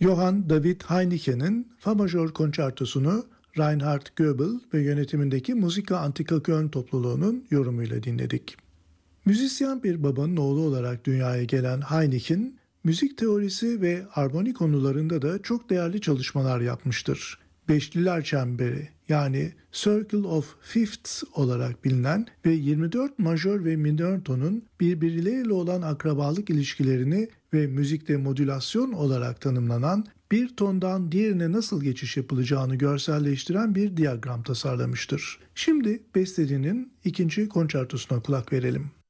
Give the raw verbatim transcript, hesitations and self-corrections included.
Johann David Heineke'nin Fa majör konçertosunu Reinhard Goebel ve yönetimindeki Musika Antika Köln topluluğunun yorumuyla dinledik. Müzisyen bir babanın oğlu olarak dünyaya gelen Heineken, müzik teorisi ve armoni konularında da çok değerli çalışmalar yapmıştır. Beşliler çemberi yani Circle of Fifths olarak bilinen ve yirmi dört majör ve minör tonun birbirleriyle olan akrabalık ilişkilerini ve müzikte modülasyon olarak tanımlanan bir tondan diğerine nasıl geçiş yapılacağını görselleştiren bir diyagram tasarlamıştır. Şimdi bestecinin ikinci konçertosuna kulak verelim.